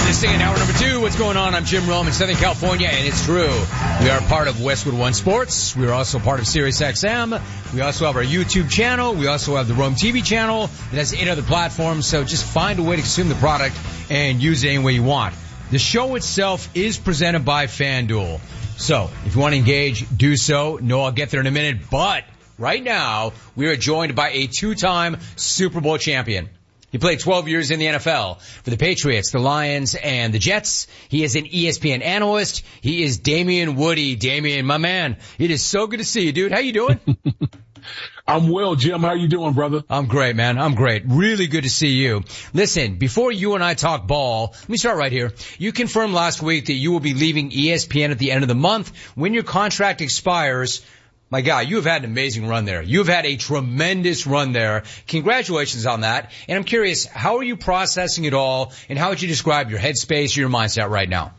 This thing in hour number 2. What's going on? I'm Jim Rome in Southern California, and it's true. We are part of Westwood One Sports. We are also part of SiriusXM. We also have our YouTube channel. We also have the Rome TV channel. It has 8 other platforms, so just find a way to consume the product and use it any way you want. The show itself is presented by FanDuel. So, if you want to engage, do so. No, I'll get there in a minute, but right now, we are joined by a 2-time Super Bowl champion. He played 12 years in the NFL for the Patriots, the Lions, and the Jets. He is an ESPN analyst. He is Damien Woody. Damien, my man, it is so good to see you, dude. How you doing? I'm well, Jim. How you doing, brother? I'm great, man. I'm great. Really good to see you. Listen, before you and I talk ball, let me start right here. You confirmed last week that you will be leaving ESPN at the end of the month when your contract expires. My guy, you have had an amazing run there. You have had a tremendous run there. Congratulations on that. And I'm curious, how are you processing it all, and how would you describe your headspace or your mindset right now?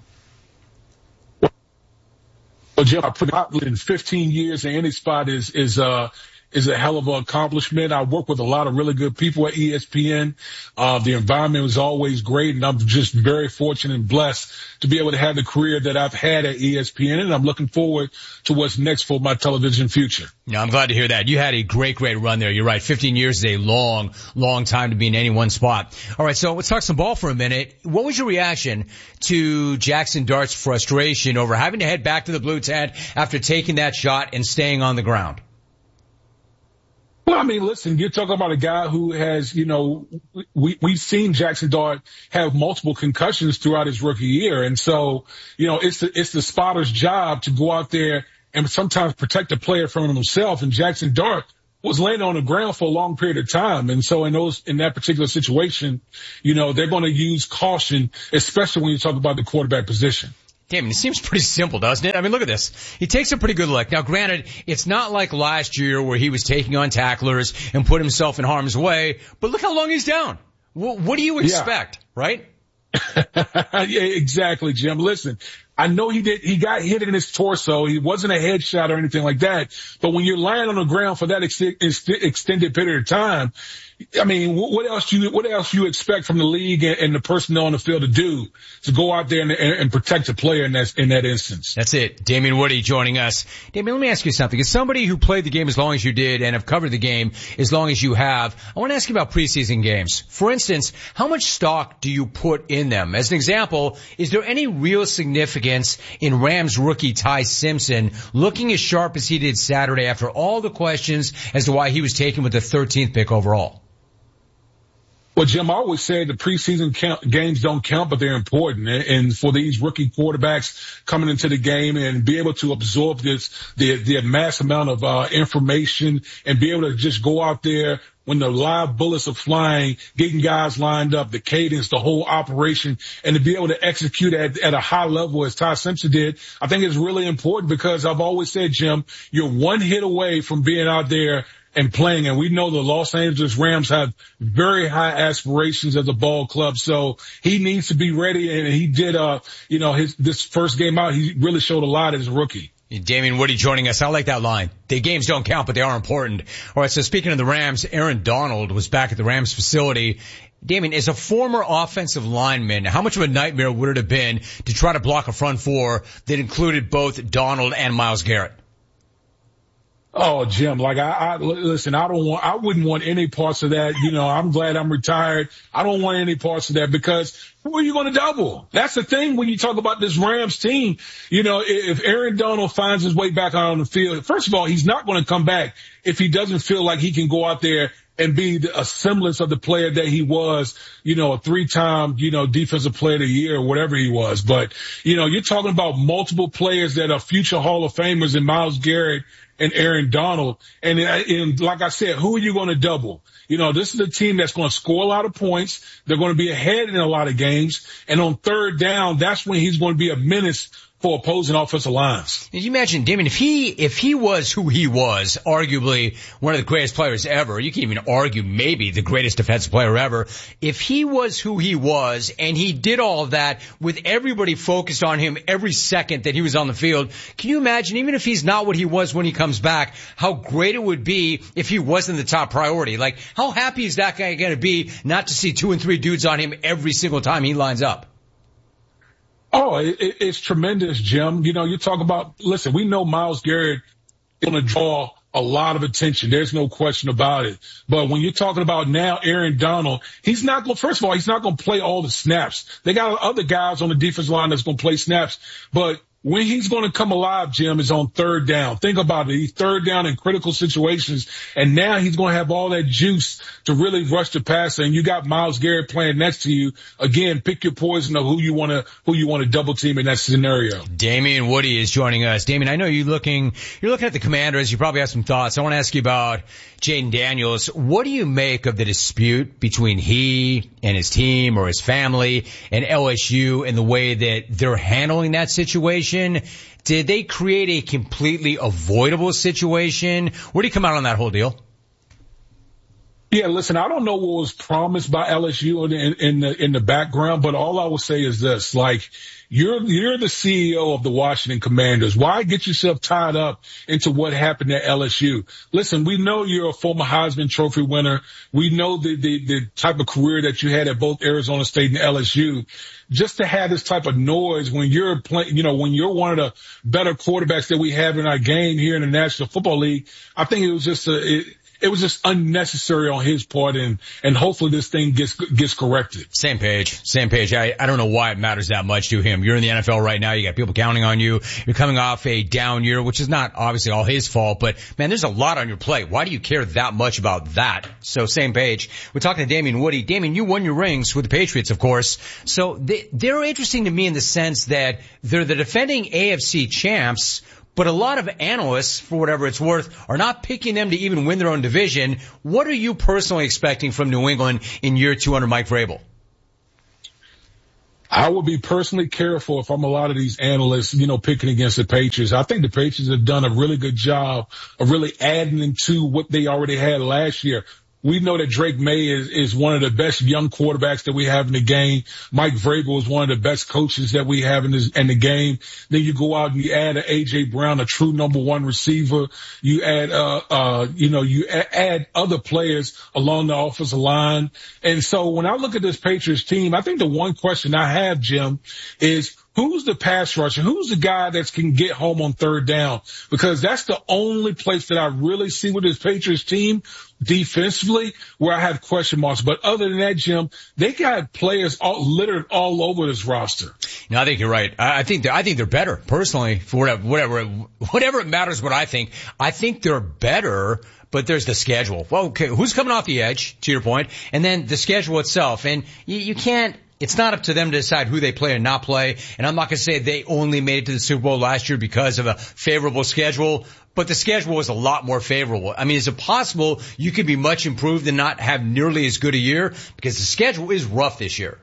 Well, Jim, I put out in 15 years in any spot is a hell of an accomplishment. I work with a lot of really good people at ESPN. The environment was always great, and I'm just very fortunate and blessed to be able to have the career that I've had at ESPN, and I'm looking forward to what's next for my television future. Yeah, I'm glad to hear that. You had a great run there. You're right. 15 years is a long time to be in any one spot. All right, so let's talk some ball for a minute. What was your reaction to Jackson Dart's frustration over having to head back to the blue tent after taking that shot and staying on the ground? Well, I mean, listen, you're talking about a guy who has, we've seen Jackson Dart have multiple concussions throughout his rookie year. And so, it's the spotter's job to go out there and sometimes protect the player from himself. And Jackson Dart was laying on the ground for a long period of time. And so in that particular situation, they're going to use caution, especially when you talk about the quarterback position. Damn, it seems pretty simple, doesn't it? I mean, look at this. He takes a pretty good look. Now, granted, it's not like last year where he was taking on tacklers and put himself in harm's way, but look how long he's down. What do you expect, right? Yeah, exactly, Jim. Listen, I know he got hit in his torso. He wasn't a headshot or anything like that. But when you're lying on the ground for that extended period of time, I mean, what else you expect from the league and the personnel on the field to do to go out there and protect a player in that instance? That's it. Damien Woody joining us. Damien, let me ask you something. As somebody who played the game as long as you did and have covered the game as long as you have, I want to ask you about preseason games. For instance, how much stock do you put in them? As an example, is there any real significance in Rams rookie Ty Simpson looking as sharp as he did Saturday after all the questions as to why he was taken with the 13th pick overall? Well, Jim, I always say the preseason games don't count, but they're important. And for these rookie quarterbacks coming into the game and be able to absorb the mass amount of information and be able to just go out there when the live bullets are flying, getting guys lined up, the cadence, the whole operation, and to be able to execute at a high level as Ty Simpson did, I think is really important because I've always said, Jim, you're one hit away from being out there and playing. And we know the Los Angeles Rams have very high aspirations as a ball club. So he needs to be ready. And he did, this first game out, he really showed a lot as a rookie. Damien Woody joining us. I like that line. The games don't count, but they are important. All right, so speaking of the Rams, Aaron Donald was back at the Rams facility. Damien, as a former offensive lineman, how much of a nightmare would it have been to try to block a front four that included both Donald and Myles Garrett? Oh, Jim, listen, I wouldn't want any parts of that. I'm glad I'm retired. I don't want any parts of that because who are you going to double? That's the thing when you talk about this Rams team. If Aaron Donald finds his way back out on the field, first of all, he's not going to come back if he doesn't feel like he can go out there and be a semblance of the player that he was, a 3-time, defensive player of the year or whatever he was. But, you're talking about multiple players that are future Hall of Famers in Myles Garrett and Aaron Donald. And like I said, who are you going to double? This is a team that's going to score a lot of points. They're going to be ahead in a lot of games. And on third down, that's when he's going to be a menace for opposing offensive lines. Can you imagine, Damien, if he was who he was, arguably one of the greatest players ever, you can't even argue maybe the greatest defensive player ever, if he was who he was and he did all of that with everybody focused on him every second that he was on the field, can you imagine, even if he's not what he was when he comes back, how great it would be if he wasn't the top priority? Like, how happy is that guy going to be not to see 2 and 3 dudes on him every single time he lines up? Oh, it's tremendous, Jim. You know, you talk about, listen, we know Myles Garrett is going to draw a lot of attention. There's no question about it. But when you're talking about now Aaron Donald, he's not going, first of all, he's not going to play all the snaps. They got other guys on the defense line that's going to play snaps. But when he's going to come alive, Jim, is on third down. Think about it. He's third down in critical situations. And now he's going to have all that juice to really rush the passer. And you got Myles Garrett playing next to you. Again, pick your poison of who you want to double team in that scenario. Damien Woody is joining us. Damien, I know you're looking at the Commanders. You probably have some thoughts. I want to ask you about Jayden Daniels. What do you make of the dispute between he and his team or his family and LSU and the way that they're handling that situation? Did they create a completely avoidable situation? Where do you come out on that whole deal? Yeah, listen, I don't know what was promised by LSU in the background, but all I will say is this, like, you're the CEO of the Washington Commanders. Why get yourself tied up into what happened at LSU? Listen, we know you're a former Heisman Trophy winner. We know the type of career that you had at both Arizona State and LSU. Just to have this type of noise when you're playing, you know, when you're one of the better quarterbacks that we have in our game here in the National Football League, I think it was just it was just unnecessary on his part, and hopefully this thing gets corrected. Same page. I don't know why it matters that much to him. You're in the NFL right now. You got people counting on you. You're coming off a down year, which is not obviously all his fault, but man, there's a lot on your plate. Why do you care that much about that? So same page. We're talking to Damien Woody. Damien, you won your rings with the Patriots, of course. So they're interesting to me in the sense that they're the defending AFC champs, but a lot of analysts, for whatever it's worth, are not picking them to even win their own division. What are you personally expecting from New England in year 2 under Mike Vrabel? I would be personally careful if I'm a lot of these analysts, you know, picking against the Patriots. I think the Patriots have done a really good job of really adding into what they already had last year. We know that Drake May is one of the best young quarterbacks that we have in the game. Mike Vrabel is one of the best coaches that we have in the game. Then you go out and you add A.J. Brown, a true number one receiver. You add, add other players along the offensive line. And so when I look at this Patriots team, I think the one question I have, Jim, is who's the pass rusher? Who's the guy that can get home on third down? Because that's the only place that I really see with this Patriots team defensively where I have question marks. But other than that, Jim, they got players littered all over this roster. No, I think you're right. I think they're better personally for whatever it matters what I think. I think they're better. But there's the schedule. Well, okay, who's coming off the edge, to your point, and then the schedule itself. And you can't, it's not up to them to decide who they play and not play. And I'm not going to say they only made it to the Super Bowl last year because of a favorable schedule, but the schedule was a lot more favorable. I mean, is it possible you could be much improved and not have nearly as good a year? Because the schedule is rough this year.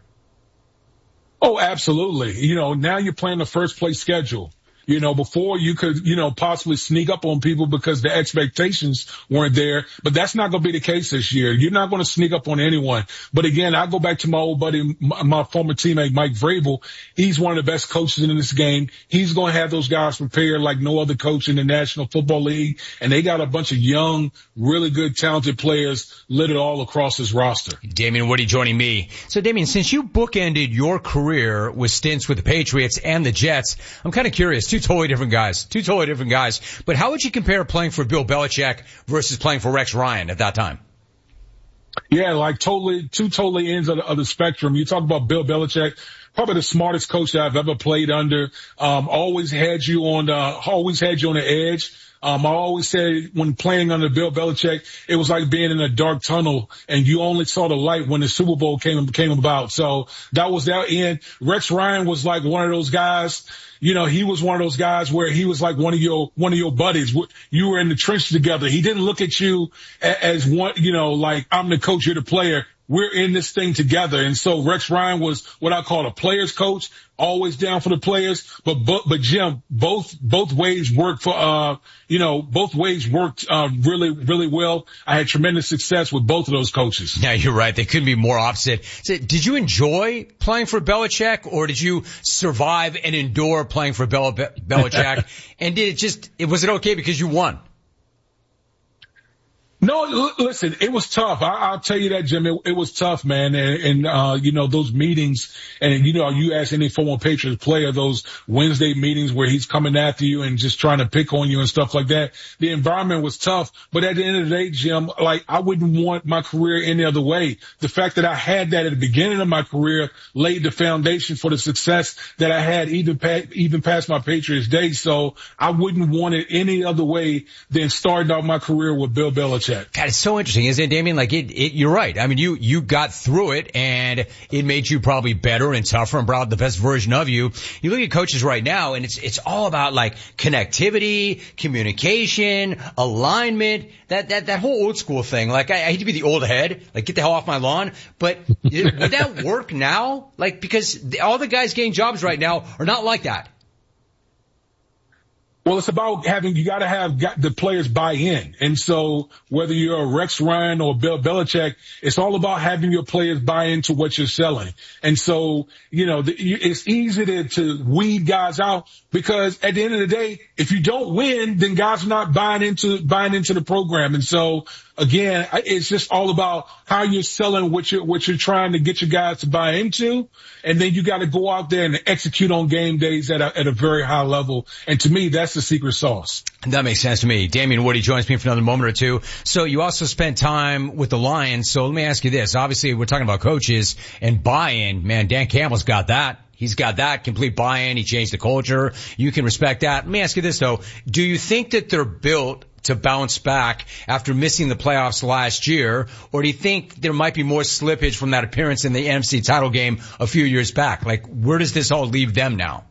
Oh, absolutely. You know, now you're playing the first place schedule. You know, before you could, you know, possibly sneak up on people because the expectations weren't there. But that's not going to be the case this year. You're not going to sneak up on anyone. But again, I go back to my old buddy, my former teammate, Mike Vrabel. He's one of the best coaches in this game. He's going to have those guys prepared like no other coach in the National Football League. And they got a bunch of young, really good, talented players littered all across this roster. Damien Woody joining me. So, Damien, since you bookended your career with stints with the Patriots and the Jets, I'm kind of curious. Two totally different guys. But how would you compare playing for Bill Belichick versus playing for Rex Ryan at that time? Yeah, like two totally ends of the spectrum. You talk about Bill Belichick, probably the smartest coach that I've ever played under. Always had you on the edge. I always said when playing under Bill Belichick, it was like being in a dark tunnel and you only saw the light when the Super Bowl came about. So that was that end. Rex Ryan was like one of those guys. You know, he was one of those guys where he was like one of your buddies. You were in the trenches together. He didn't look at you as one, you know, like I'm the coach, you're the player. We're in this thing together. And so Rex Ryan was what I call a player's coach, always down for the players. But Jim, both ways worked really, really well. I had tremendous success with both of those coaches. Yeah, you're right. They couldn't be more opposite. So, did you enjoy playing for Belichick or did you survive and endure playing for Belichick? And was it okay because you won? No, listen, it was tough. I'll tell you that, Jim. It was tough, man. And you know, those meetings, and you know, you ask any former Patriots player, those Wednesday meetings where he's coming after you and just trying to pick on you and stuff like that. The environment was tough. But at the end of the day, Jim, like, I wouldn't want my career any other way. The fact that I had that at the beginning of my career laid the foundation for the success that I had even past my Patriots days. So I wouldn't want it any other way than starting out my career with Bill Belichick. God, it's so interesting, isn't it, Damien? Like, you're right. I mean, you got through it, and it made you probably better and tougher and brought out the best version of you. You look at coaches right now, and it's all about, like, connectivity, communication, alignment, that whole old school thing. Like, I hate to be the old head, like, get the hell off my lawn, but would that work now? Like, because all the guys getting jobs right now are not like that. Well, it's about you got to have the players buy in. And so whether you're a Rex Ryan or Bill Belichick, it's all about having your players buy into what you're selling. And so, you know, it's easy to weed guys out, because at the end of the day, if you don't win, then guys are not buying into the program. And so, again, it's just all about how you're selling what you're trying to get your guys to buy into. And then you got to go out there and execute on game days at a very high level. And to me, that's the secret sauce. That makes sense to me. Damien Woody joins me for another moment or two. So you also spent time with the Lions. So let me ask you this. Obviously, we're talking about coaches and buy-in. Man, Dan Campbell's got that. He's got that complete buy-in. He changed the culture. You can respect that. Let me ask you this, though. Do you think that they're built to bounce back after missing the playoffs last year, or do you think there might be more slippage from that appearance in the NFC title game a few years back? Like, where does this all leave them now?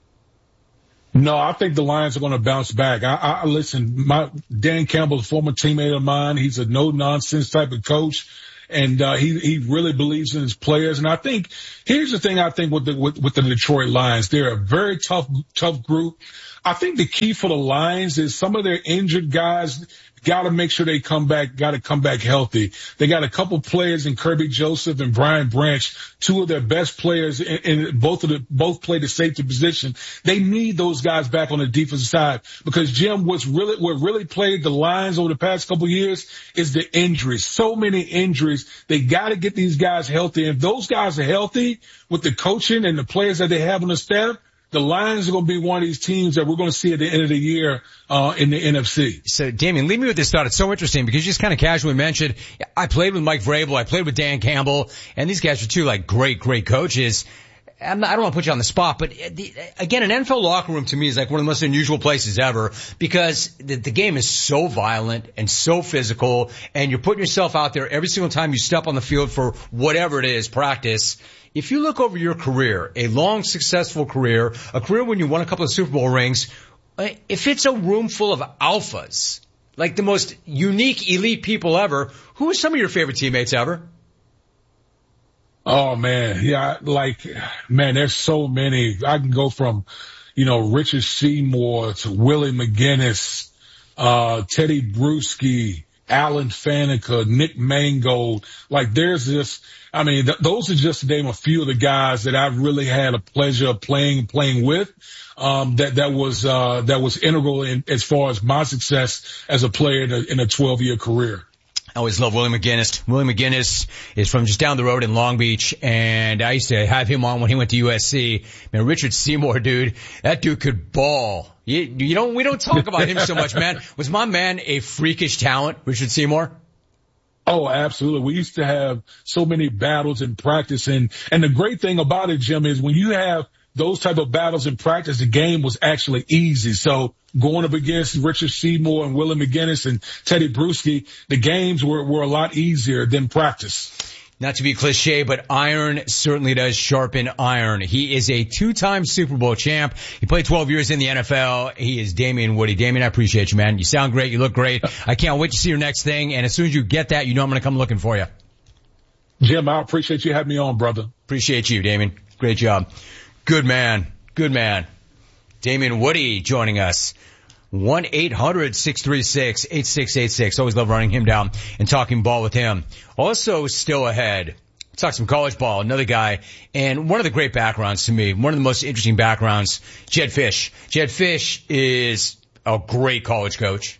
No, I think the Lions are going to bounce back. Listen, Dan Campbell's a former teammate of mine. He's a no-nonsense type of coach. And he really believes in his players. And I think here's the thing. I think with the Detroit Lions, they're a very tough group. I think the key for the Lions is some of their injured guys got to make sure they come back healthy. They got a couple players in Kirby Joseph and Brian Branch, two of their best players, and both play the safety position. They need those guys back on the defensive side, because Jim, what really played the Lions over the past couple of years is the injuries. So many injuries. They got to get these guys healthy. And if those guys are healthy with the coaching and the players that they have on the staff, the Lions are going to be one of these teams that we're going to see at the end of the year in the NFC. So, Damien, leave me with this thought. It's so interesting because you just kind of casually mentioned, I played with Mike Vrabel, I played with Dan Campbell, and these guys are two, like, great coaches. I don't want to put you on the spot, but again, an NFL locker room to me is like one of the most unusual places ever, because the game is so violent and so physical, and you're putting yourself out there every single time you step on the field for whatever it is, practice. If you look over your career, a long, successful career, a career when you won a couple of Super Bowl rings, if it's a room full of alphas, like the most unique, elite people ever, who are some of your favorite teammates ever? Oh, man. Yeah, there's so many. I can go from, Richard Seymour to Willie McGinnis, Teddy Bruschi, Alan Faneca, Nick Mangold. Like, there's this, those are just to name a few of the guys that I really had a pleasure of playing with. That was integral as far as my success as a player in a 12-year career. I always love Willie McGinnis. Willie McGinnis is from just down the road in Long Beach, and I used to have him on when he went to USC. Man, Richard Seymour, dude, that dude could ball. We don't talk about him so much, man. Was my man a freakish talent, Richard Seymour? Oh, absolutely. We used to have so many battles in practice, and the great thing about it, Jim, is when you have those type of battles in practice, the game was actually easy. So going up against Richard Seymour and Willie McGinnis and Teddy Bruschi, the games were a lot easier than practice. Not to be cliche, but iron certainly does sharpen iron. He is a two-time Super Bowl champ. He played 12 years in the NFL. He is Damien Woody. Damien, I appreciate you, man. You sound great. You look great. I can't wait to see your next thing. And as soon as you get that, I'm going to come looking for you. Jim, I appreciate you having me on, brother. Appreciate you, Damien. Great job. Good man. Damien Woody joining us. 1-800-636-8686. Always love running him down and talking ball with him. Also still ahead, talk some college ball, another guy, and one of the great backgrounds to me, one of the most interesting backgrounds, Jedd Fisch. Jedd Fisch is a great college coach.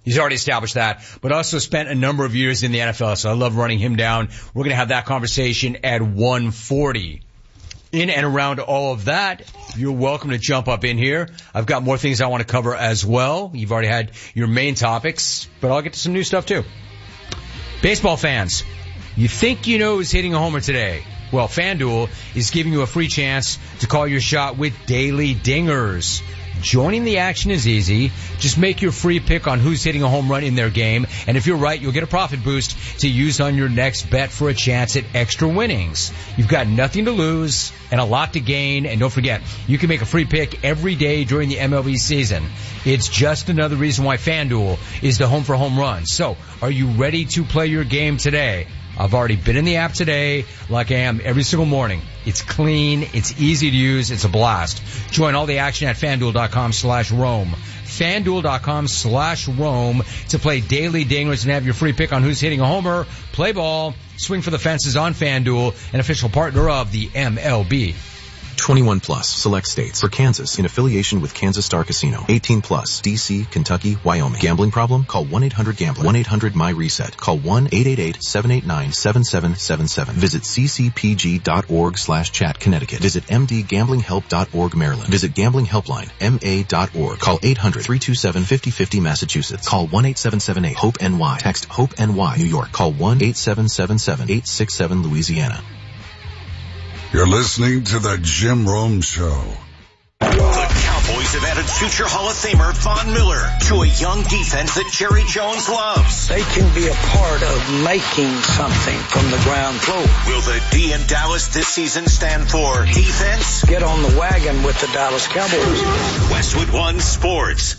He's already established that, but also spent a number of years in the NFL, so I love running him down. We're going to have that conversation at 1:40. In and around all of that, you're welcome to jump up in here. I've got more things I want to cover as well. You've already had your main topics, but I'll get to some new stuff too. Baseball fans, you think you know who's hitting a homer today? Well, FanDuel is giving you a free chance to call your shot with daily dingers. Joining the action is easy. Just make your free pick on who's hitting a home run in their game, and if you're right, you'll get a profit boost to use on your next bet for a chance at extra winnings. You've got nothing to lose and a lot to gain, and don't forget, you can make a free pick every day during the MLB season. It's just another reason why FanDuel is the home for home runs. So, are you ready to play your game today? I've already been in the app today like I am every single morning. It's clean. It's easy to use. It's a blast. Join all the action at FanDuel.com/Rome. FanDuel.com/Rome to play daily dingers and have your free pick on who's hitting a homer. Play ball. Swing for the fences on FanDuel, an official partner of the MLB. 21 plus, select states. For Kansas, in affiliation with Kansas Star Casino. 18 plus, D.C., Kentucky, Wyoming. Gambling problem? Call 1-800-GAMBLER. 1-800-MY-RESET. Call 1-888-789-7777. Visit ccpg.org/chat, Connecticut. Visit mdgamblinghelp.org, Maryland. Visit Gambling Helpline, ma.org. Call 800-327-5050, Massachusetts. Call 1-8778-HOPE-NY. Text HOPE-NY, New York. Call 1-8777-867, Louisiana. You're listening to the Jim Rome Show. The Cowboys have added future Hall of Famer Von Miller to a young defense that Jerry Jones loves. They can be a part of making something from the ground floor. Will the D in Dallas this season stand for defense? Get on the wagon with the Dallas Cowboys. Westwood One Sports.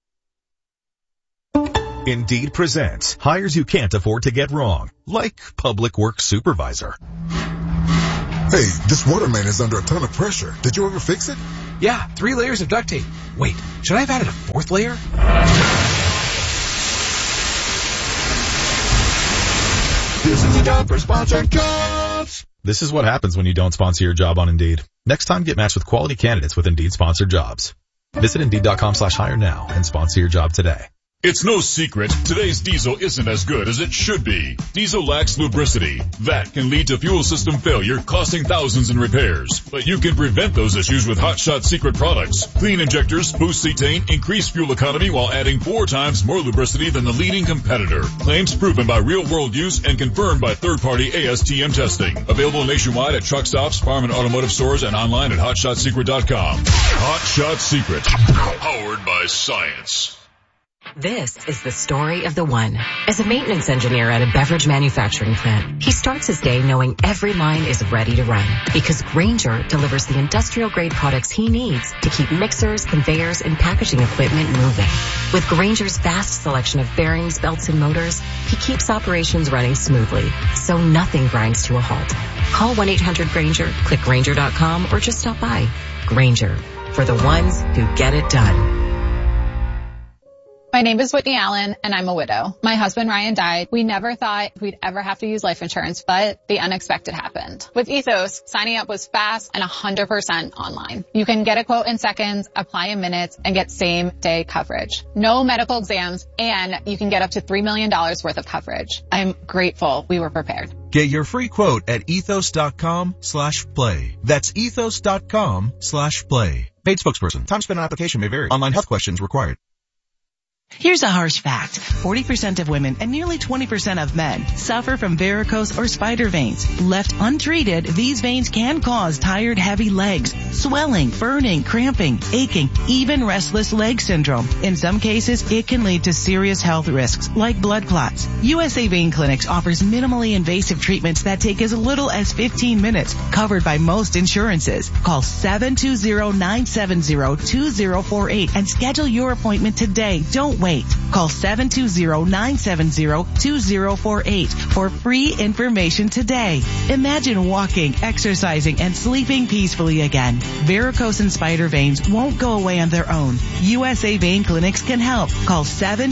Indeed presents hires you can't afford to get wrong, like public works supervisor. Hey, this waterman is under a ton of pressure. Did you ever fix it? Yeah, 3 layers of duct tape. Wait, should I have added a 4th layer? This is a job for Sponsored Jobs. This is what happens when you don't sponsor your job on Indeed. Next time, get matched with quality candidates with Indeed sponsored jobs. Visit Indeed.com/hire now and sponsor your job today. It's no secret, today's diesel isn't as good as it should be. Diesel lacks lubricity. That can lead to fuel system failure, costing thousands in repairs. But you can prevent those issues with Hot Shot Secret products. Clean injectors, boost cetane, increase fuel economy while adding 4 times more lubricity than the leading competitor. Claims proven by real-world use and confirmed by third-party ASTM testing. Available nationwide at truck stops, farm and automotive stores, and online at HotShotSecret.com. Hot Shot Secret. Powered by science. This is the story of the one. As a maintenance engineer at a beverage manufacturing plant, he starts his day knowing every line is ready to run because Grainger delivers the industrial-grade products he needs to keep mixers, conveyors, and packaging equipment moving. With Grainger's vast selection of bearings, belts, and motors, he keeps operations running smoothly, so nothing grinds to a halt. Call 1-800-GRAINGER, click Grainger.com, or just stop by. Grainger, for the ones who get it done. My name is Whitney Allen, and I'm a widow. My husband, Ryan, died. We never thought we'd ever have to use life insurance, but the unexpected happened. With Ethos, signing up was fast and 100% online. You can get a quote in seconds, apply in minutes, and get same-day coverage. No medical exams, and you can get up to $3 million worth of coverage. I'm grateful we were prepared. Get your free quote at ethos.com/play. That's ethos.com/play. Paid spokesperson. Time spent on application may vary. Online health questions required. Here's a harsh fact. 40% of women and nearly 20% of men suffer from varicose or spider veins. Left untreated, these veins can cause tired, heavy legs, swelling, burning, cramping, aching, even restless leg syndrome. In some cases, it can lead to serious health risks like blood clots. USA Vein Clinics offers minimally invasive treatments that take as little as 15 minutes, covered by most insurances. Call 720-970-2048 and schedule your appointment today. Don't wait. Call 720-970-2048 for free information today. Imagine walking, exercising, and sleeping peacefully again. Varicose and spider veins won't go away on their own. USA Vein Clinics can help. Call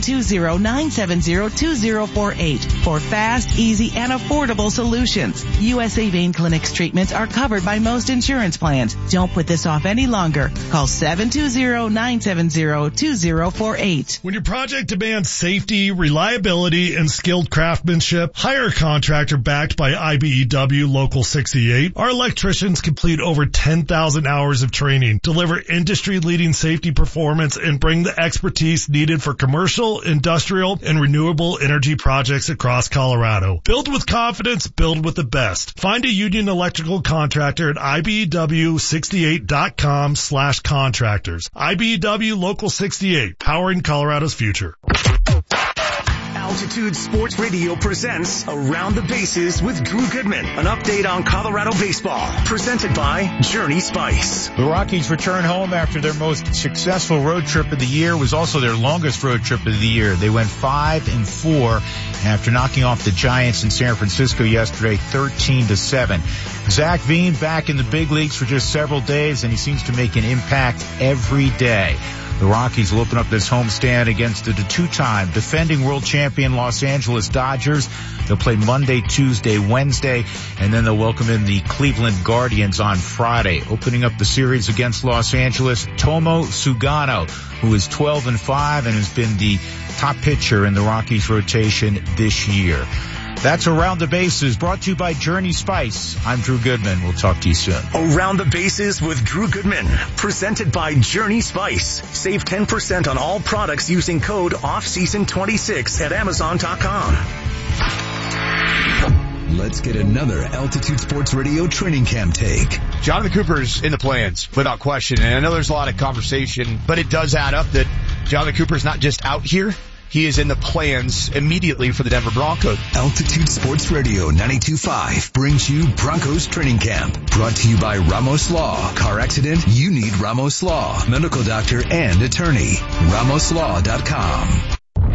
720-970-2048 for fast, easy, and affordable solutions. USA Vein Clinics treatments are covered by most insurance plans. Don't put this off any longer. Call 720-970-2048. When your project project demands safety, reliability, and skilled craftsmanship, hire a contractor backed by IBEW Local 68. Our electricians complete over 10,000 hours of training, deliver industry-leading safety performance, and bring the expertise needed for commercial, industrial, and renewable energy projects across Colorado. Build with confidence, build with the best. Find a Union Electrical contractor at IBEW68.com/contractors. IBEW Local 68, powering Colorado's future. Altitude Sports Radio presents Around the Bases with Drew Goodman. An update on Colorado baseball. Presented by Journey Spice. The Rockies return home after their most successful road trip of the year. It was also their longest road trip of the year. They went 5-4 after knocking off the Giants in San Francisco yesterday, 13-7. Zach Veen back in the big leagues for just several days, and he seems to make an impact every day. The Rockies will open up this homestand against the two-time defending world champion Los Angeles Dodgers. They'll play Monday, Tuesday, Wednesday, and then they'll welcome in the Cleveland Guardians on Friday. Opening up the series against Los Angeles, Tomo Sugano, who is 12-5 and has been the top pitcher in the Rockies rotation this year. That's Around the Bases, brought to you by Journey Spice. I'm Drew Goodman. We'll talk to you soon. Around the Bases with Drew Goodman, presented by Journey Spice. Save 10% on all products using code OFFSEASON26 at Amazon.com. Let's get another Altitude Sports Radio training camp take. Jonathan Cooper's in the plans, without question. And I know there's a lot of conversation, but it does add up that Jonathan Cooper's not just out here. He is in the plans immediately for the Denver Broncos. Altitude Sports Radio 92.5 brings you Broncos Training Camp. Brought to you by Ramos Law. Car accident? You need Ramos Law. Medical doctor and attorney. RamosLaw.com.